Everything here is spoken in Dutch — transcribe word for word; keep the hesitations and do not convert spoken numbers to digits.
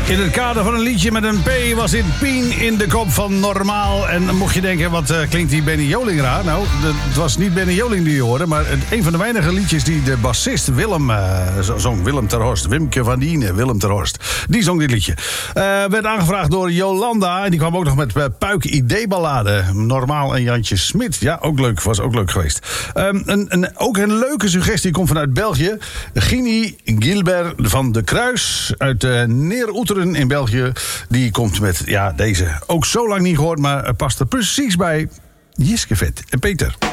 In het kader van een liedje met een P was dit Pien in de kop van Normaal. En dan mocht je denken, wat uh, klinkt die Benny Joling raar? Nou, de, het was niet Benny Joling die je hoorde, maar het, een van de weinige liedjes die de bassist Willem uh, zong. Willem ter Horst, Wimke van Dienen, Willem ter Horst. Die zong dit liedje. Uh, werd aangevraagd door Jolanda en die kwam ook nog met uh, Puik Ideeballade. Normaal en Jantje Smit. Ja, ook leuk, was ook leuk geweest. Um, een, een, ook een leuke suggestie komt vanuit België. Gini Gilbert van de Kruis uit uh, Neer-Oeteren in België. Die komt met, ja, deze ook zo lang niet gehoord, maar past er precies bij. Jiske Vet en Peter.